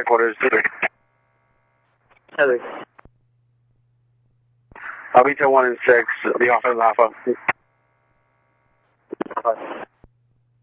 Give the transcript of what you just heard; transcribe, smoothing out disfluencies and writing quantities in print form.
headquarters. Heather. I'll be till 1 and 6. Be off at Lafayette. Okay.